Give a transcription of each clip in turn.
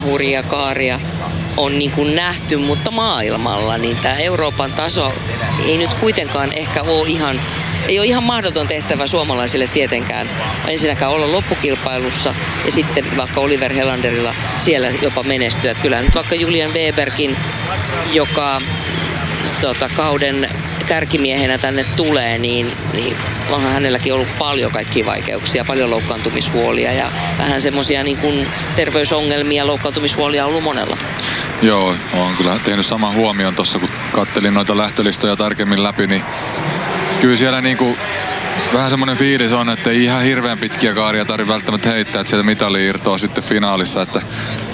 hurjia kaaria on niin kuin nähty, mutta maailmalla, niin tämä Euroopan taso ei nyt kuitenkaan ehkä ole ihan mahdoton tehtävä suomalaisille tietenkään ensinnäkään olla loppukilpailussa ja sitten vaikka Oliver Helanderilla siellä jopa menestyä. Että kyllähän nyt vaikka Julian Weberkin, joka kauden kärkimiehenä tänne tulee, niin onhan hänelläkin ollut paljon kaikkia vaikeuksia, paljon loukkaantumishuolia ja vähän semmoisia niin kuin terveysongelmia, loukkaantumishuolia on ollut monella. Joo, olen kyllä tehnyt saman huomion tuossa, kun kattelin noita lähtölistoja tarkemmin läpi, niin kyllä siellä niinku vähän semmoinen fiilis on, että ei ihan hirveän pitkiä kaaria tarvitse välttämättä heittää, että sieltä mitali irtoaa sitten finaalissa, että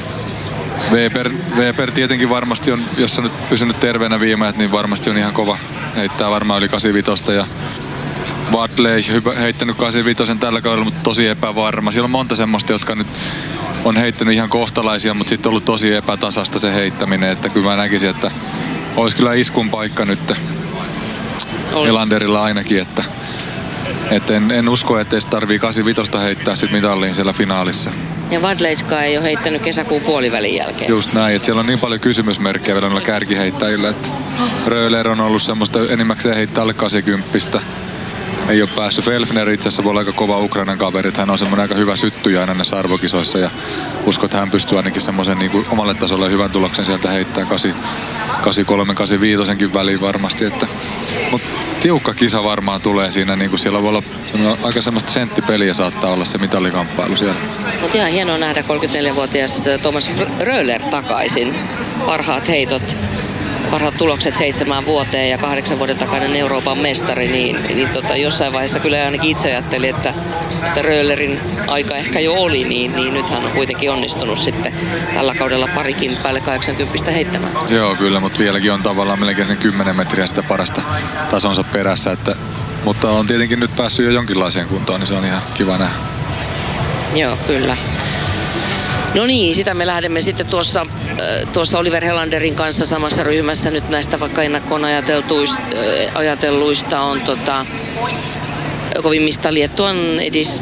Weber tietenkin varmasti on, jos on nyt pysynyt terveenä viimeät, niin varmasti on ihan kova. Heittää varmaan yli 85 ja Wadley heittänyt 85 tällä kaudella, mutta tosi epävarma. Siellä on monta semmoista, jotka nyt on heittänyt ihan kohtalaisia, mutta sitten on ollut tosi epätasasta se heittäminen, että kyllä mä näkisin, että olisi kyllä iskun paikka nyt Helanderilla ainakin, että en usko, että se tarvii 85 heittää sit mitalliin siellä finaalissa. Ja Wadleyskaan ei ole heittänyt kesäkuun puolivälin jälkeen. Just näin, että siellä on niin paljon kysymysmerkkejä vielä noilla kärkiheittäjillä, että Röhler on ollut semmoista enimmäkseen heittää alle 80. Ei ole päässyt. Felfner itse asiassa voi olla aika kova Ukrainan kaveri, että hän on semmoinen aika hyvä syttyjä aina näissä arvokisoissa ja uskon, että hän pystyy ainakin semmoisen niin kuin omalle tasolle hyvän tuloksen sieltä heittää 83-85 väliin varmasti, että mutta tiukka kisa varmaan tulee siinä, niin kuin siellä voi olla aika semmoista senttipeliä saattaa olla se mitalikamppailu siellä. Mutta ihan hienoa nähdä 34-vuotias Thomas Röhler takaisin. Parhaat tulokset 7 vuoteen ja 8 vuoden takainen Euroopan mestari, niin jossain vaiheessa kyllä ainakin itse ajattelin, että Röhlerin aika ehkä jo oli, niin nyt hän on kuitenkin onnistunut sitten tällä kaudella parikin päälle 80 heittämään. Joo, kyllä, mutta vieläkin on tavallaan melkein sen 10 metriä sitä parasta tasonsa perässä, mutta on tietenkin nyt päässyt jo jonkinlaiseen kuntoon, niin se on ihan kiva nähdä. Joo, kyllä. No niin, sitä me lähdemme sitten tuossa Oliver Helanderin kanssa samassa ryhmässä nyt näistä vaikka ennakkoon ajatelluista on kovimmista Liettuan Edis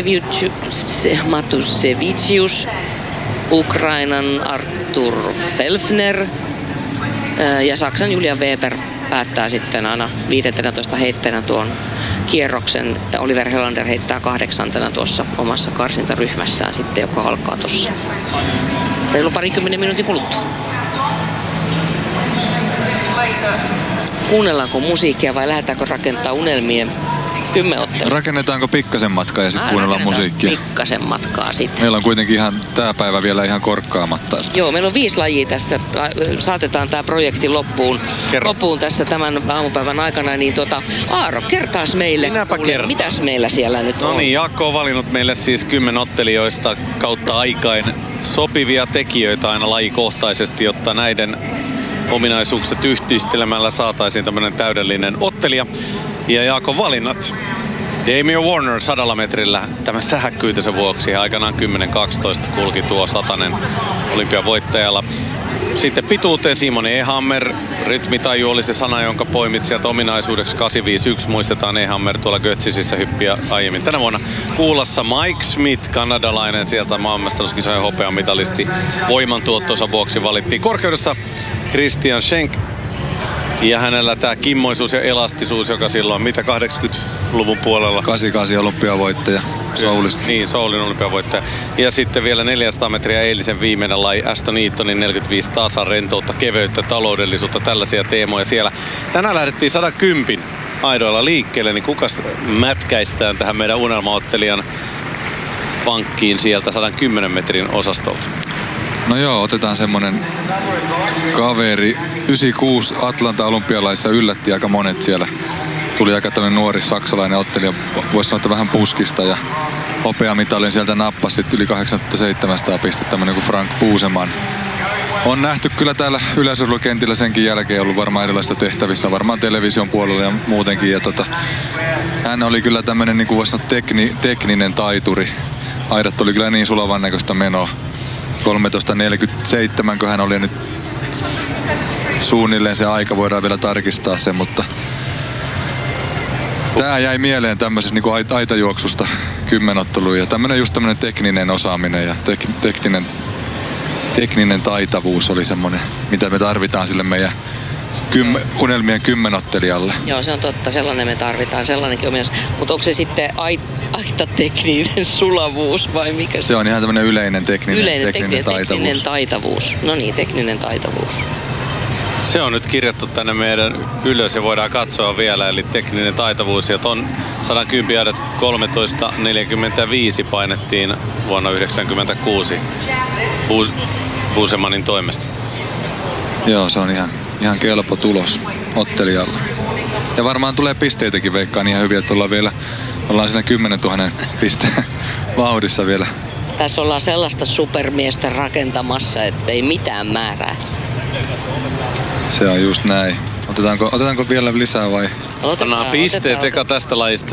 Matusevicius, Ukrainan Artur Felfner ja Saksan Julian Weber päättää sitten aina 15 heitteenä tuon kierroksen. Oliver Helander heittää 8. tuossa omassa karsintaryhmässään sitten, joka alkaa tuossa reilu 20 minuutin kuluttua. Kuunnellaanko musiikkia vai lähdetäänkö rakentaa unelmien kymmenottelua? Rakennetaanko pikkasen matkaa ja sitten kuunnellaan musiikkia? Pikkasen matkaa sitten. Meillä on kuitenkin ihan tää päivä vielä ihan korkkaamatta. Joo, meillä on 5 lajia tässä. Saatetaan tää projekti loppuun tässä tämän aamupäivän aikana. Niin Aaro, kertaas meille. Mitäs meillä siellä nyt on? No niin, Jaakko on valinnut meille siis 10 ottelijoista kautta aikain sopivia tekijöitä aina lajikohtaisesti, jotta näiden ominaisuukset yhdistelemällä saataisiin tämmöinen täydellinen ottelija. Ja Jaakon valinnat. Damian Warner 100 metrillä tämän sähäkkyytensä vuoksi. Aikanaan 10-12 kulki tuo 100 olympiavoittajalla. Sitten pituuteen Simon Ehammer. Rytmitaju oli se sana, jonka poimit sieltä ominaisuudeksi 851. Muistetaan Ehammer tuolla Götzisissä hyppiä aiemmin tänä vuonna. Kuulassa Mike Schmidt, kanadalainen sieltä maailmanmestaruuskisojen hopeamitalisti. Voimantuottonsa vuoksi valittiin korkeudessa Christian Schenk. Ja hänellä tämä kimmoisuus ja elastisuus, joka silloin, mitä 80-luvun puolella? 88 olympiavoittaja Soulista. Niin, Soulin olympiavoittaja. Ja sitten vielä 400 metriä eilisen viimeinen laji, Aston Eatonin 45 tasan rentoutta, keveyttä, taloudellisuutta, tällaisia teemoja siellä. Tänään lähdettiin 110 aidoilla liikkeelle, niin kukas mätkäistään tähän meidän unelmaottelijan pankkiin sieltä 110 metrin osastolta? No joo, otetaan semmonen kaveri. 96 Atlanta-olympialaissa yllätti aika monet siellä. Tuli aika tämmönen nuori saksalainen ottelija, voisi sanoa, että vähän puskista ja hopeamitalin sieltä nappasi sitten yli 8700 pistettä, tämmönen kuin Frank Buseman. On nähty kyllä täällä yleisurheilukentillä senkin jälkeen, ollut varmaan erilaisissa tehtävissä, varmaan television puolella ja muutenkin. Ja hän oli kyllä tämmönen, niin kuin voisi sanoa, tekninen taituri. Aidat oli kyllä niin sulavan näköistä menoa. 13.47, kun hän oli nyt suunnilleen se aika, voidaan vielä tarkistaa sen, mutta tää jäi mieleen tämmöisestä niin kuin aitajuoksusta 10 otteluun ja tämmönen just tämmönen tekninen osaaminen ja tekninen tekninen taitavuus oli semmoinen, mitä me tarvitaan sille meidän unelmien 10-ottelijalle. Joo, se on totta. Sellainen me tarvitaan. Sellainenkin on myös. Mutta onko se sitten aita tekninen sulavuus vai mikä se on? Ihan tämmöinen yleinen tekninen taitavuus. Tekninen taitavuus. No niin, tekninen taitavuus. Se on nyt kirjattu tänne meidän ylös ja voidaan katsoa vielä. Eli tekninen taitavuus. Ja ton 110 jäädet 13.45 painettiin vuonna 1996 Buusemanin toimesta. Joo, se on ihan kelpo tulos ottelijalle. Ja varmaan tulee pisteitäkin, veikkaan ihan hyvin, että ollaan siinä 10 000 pisteen vauhdissa vielä. Tässä ollaan sellaista supermiestä rakentamassa, ettei mitään määrää. Se on just näin. Otetaanko vielä lisää vai? Otetaan pisteet eka tästä lajista.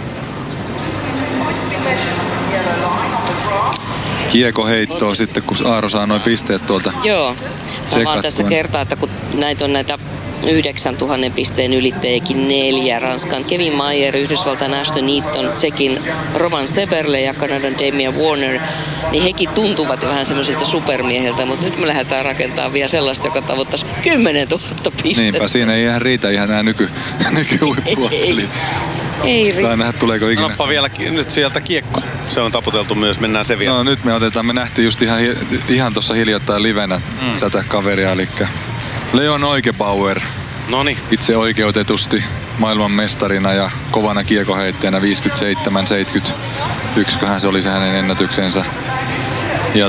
Kiekoheittoa sitten, kun Aaro saa noin pisteet tuolta. Joo. Mä vaan tässä kertaa, että kun näitä on näitä 9000 pisteen ylittäjäkin 4. Ranskan Kevin Mayer, Yhdysvaltain Ashton Eaton, Tsekin Roman Seberle ja Kanadan Damian Warner, niin hekin tuntuvat jo vähän semmoisilta supermieheltä, mutta nyt me lähdetään rakentamaan vielä sellaista, joka tavoittaisi 10 000 pistettä. Niinpä, siinä ei ihan riitä ihan nämä nykyhuippuottelijat. Ei riitä. Tai nähdä, tuleeko ikinä. Sanoppa vielä nyt sieltä kiekko. Se on taputeltu myös, mennään se vielä. No nyt me nähtiin just ihan tuossa hiljattain livenä tätä kaveria, eli Leon Oikebauer. Noniin. Itse oikeutetusti maailmanmestarina ja kovana kiekoheittäjänä 57-71, köhän se oli se hänen ennätyksensä. Ja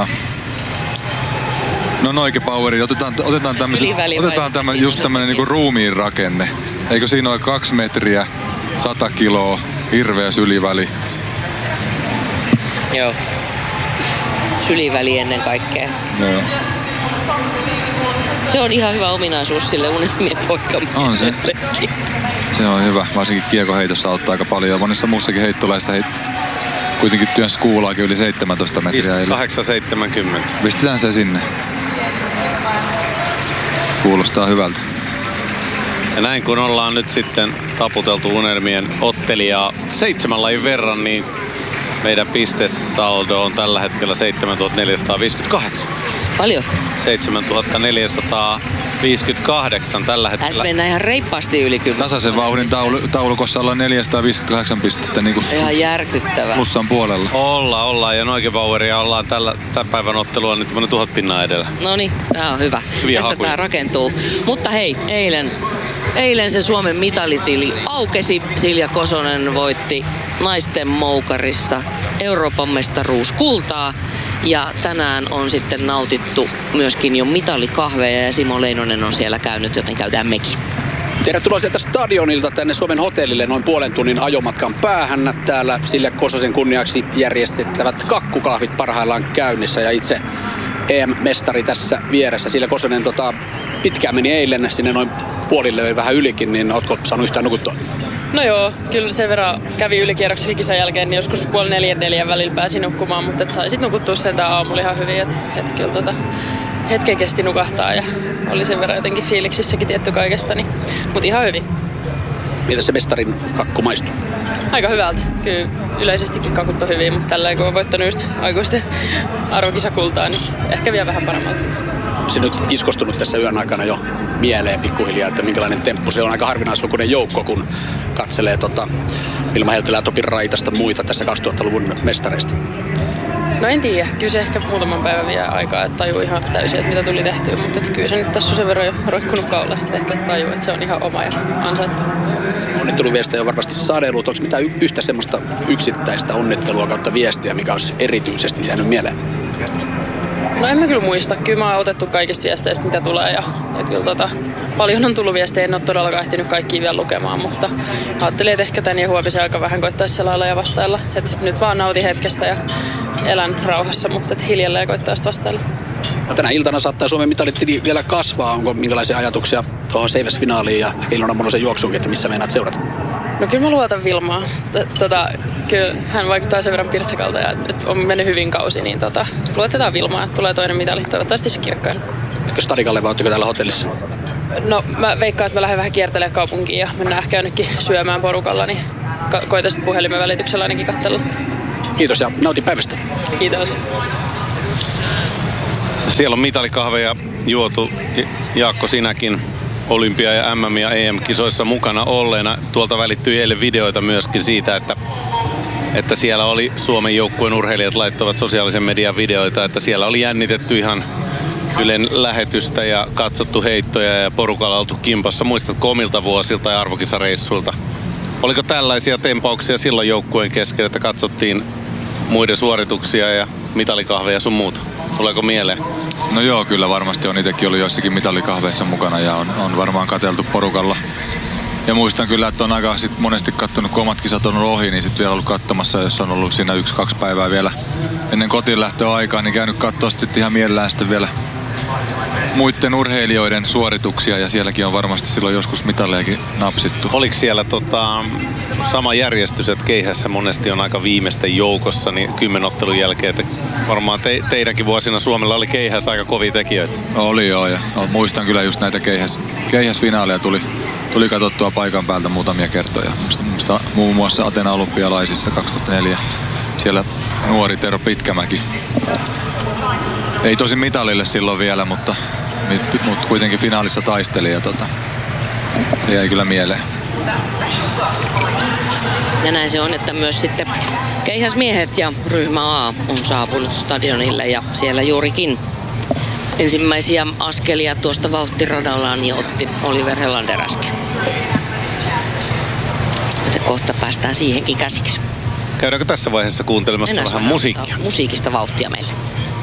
no Oikebaueri, otetaan tämmönen just tämmönen niinku ruumiin rakenne. Eikö siinä ole 2 metriä, 100 kiloa, hirveä syliväli? Joo. Syliväli ennen kaikkea. Joo. Se on ihan hyvä ominaisuus sille unelmien poikamiehelle. On se. Se on hyvä. Varsinkin kiekoheitossa auttaa aika paljon. Ja monessa muussakin heittolaissa kuitenkin työnsi kuulaakin yli 17 metriä. 8,70. Pistetään se sinne. Kuulostaa hyvältä. Ja näin kun ollaan nyt sitten taputeltu unelmien ottelijaa 7 lajin verran, niin meidän pistesaldo on tällä hetkellä 7458. Paljon. 7458 tällä hetkellä. Tässä mennään ihan reippaasti yli 10. Tasaisen vauhdin taulukossa ollaan 458 pistettä niin kuin ihan järkyttävää. Plussan puolella. Ollaan. Ja Oikebaueria ollaan tämän päivän ottelua nyt 1000 pinnaa edellä. Noniin, tää on hyvä. Tästä tää rakentuu. Mutta hei, eilen se Suomen mitalitili aukesi. Silja Kosonen voitti naisten moukarissa Euroopan mestaruuskultaa. Ja tänään on sitten nautittu myöskin jo mitalikahveja ja Simo Leinonen on siellä käynyt, joten käydään mekin. Tervetuloa sieltä stadionilta tänne Suomen hotellille noin puolen tunnin ajomatkan päähän. Täällä Silja Kososen kunniaksi järjestettävät kakkukahvit parhaillaan käynnissä ja itse EM-mestari tässä vieressä. Silja Kosonen pitkään meni eilen sinne noin puolille vähän ylikin, niin ootko saanut yhtään nukuttua? No joo, kyllä sen verran kävi ylikierroksella kisan jälkeen, niin joskus 3:30 välillä pääsin nukkumaan, mutta sai sit nukuttua sentään aamulla ihan hyvin, että kyllä hetken kesti nukahtaa ja oli sen verran jotenkin fiiliksissäkin tietty kaikesta, niin, mutta ihan hyvin. Miltä se mestarin kakku maistuu? Aika hyvältä. Kyllä yleisestikin kakut on hyvin, mutta tällä kun on voittanut just aikuisten arvokisakultaa, niin ehkä vielä vähän paremmalta. Se nyt iskostunut tässä yön aikana jo mieleen pikkuhiljaa, että minkälainen temppu. Se on aika harvinaislukuinen joukko, kun katselee Vilma Heltelää, Topi Raitasta muita tässä 2000-luvun mestareista. No en tiedä. Kyllä se ehkä muutaman päivän vie aikaa, että tajuu ihan täysin, että mitä tuli tehtyä. Mutta kyllä se nyt tässä on sen verran jo roikkunut kaulassa, että ehkä tajuu, että se on ihan oma ja ansaittu. Onnitteluviestejä on varmasti sadellut. Onko mitään yhtä semmoista yksittäistä onnittelua kautta viestiä, mikä olisi erityisesti jäänyt mieleen? No en mä kyllä muista. Kyllä mä oon otettu kaikista viesteistä, mitä tulee. Ja kyllä paljon on tullut viestejä. En ole todellakaan ehtinyt kaikkia vielä lukemaan, mutta ajattelin, että ehkä tän ja huomisen aika vähän koittaisi selailla ja vastailla. Et nyt vaan nautin hetkestä ja elän rauhassa, mutta hiljalleen koittaa sitten vastailla. No, tänä iltana saattaa Suomen mitalitili vielä kasvaa. Onko minkälaisia ajatuksia tuohon Seiväs-finaaliin ja Ilona Monosen juoksuunkin, että missä meinaat seurata? No kyllä mä luotan Vilmaan. Kyllä hän vaikuttaa sen verran pirtsakalta ja että on mennyt hyvin kausi, niin luotetaan Vilmaan, että tulee toinen mitali. Toivottavasti se kirkkain. Etkö Stadikalle vai ootteko täällä hotellissa? No mä veikkaan, että mä lähden vähän kiertelemään kaupunkiin ja mennään ehkä jonnekin syömään porukalla, niin koitan sitten puhelimen välityksellä ainakin katsella. Kiitos ja nautin päivästä. Kiitos. Siellä on mitalikahveja juotu. Jaakko, sinäkin olympia- ja MM- ja EM-kisoissa mukana olleena. Tuolta välittyi eilen videoita myöskin siitä, että siellä oli Suomen joukkueen urheilijat laittoivat sosiaalisen median videoita, että siellä oli jännitetty ihan Ylen lähetystä ja katsottu heittoja ja porukalla oltu kimpassa. Muistatko omilta vuosilta ja arvokisareissuilta? Oliko tällaisia tempauksia silloin joukkueen kesken, että katsottiin muiden suorituksia ja mitalikahveja sun muuta? Tuleeko mieleen? No joo, kyllä varmasti on itsekin ollut joissakin mitalikahveissa mukana ja on varmaan katseltu porukalla. Ja muistan kyllä, että on aika sit monesti kattonut, kun omat kisat on ollut ohi, niin sitten vielä ollut katsomassa, jos on ollut siinä 1-2 päivää vielä ennen kotiin lähtöaikaa, niin käynyt katsoa sitten ihan mielellään sitten vielä muiden urheilijoiden suorituksia ja sielläkin on varmasti silloin joskus mitalejakin napsittu. Oliko siellä sama järjestys, että keihässä monesti on aika viimeisten joukossa, niin 10 ottelun jälkeen, että varmaan teidänkin vuosina Suomella oli keihässä aika kovia tekijöitä? Oli joo, ja muistan kyllä just näitä keihäsfinaaleja tuli katsottua paikan päältä muutamia kertoja. Muun muassa Atenan olympialaisissa 2004. Siellä nuori Tero Pitkämäki. Ei tosi mitalille silloin vielä, mutta kuitenkin finaalissa taisteli ja jäi kyllä mieleen. Ja näin se on, että myös sitten keihäsmiehet ja ryhmä A on saapunut stadionille ja siellä juurikin ensimmäisiä askelia tuosta vauhtiradallaan niin otti Oliver Helander äsken. Joten kohta päästään siihenkin käsiksi. Käydäänkö tässä vaiheessa kuuntelemassa vähän musiikkia? Musiikista vauhtia meille.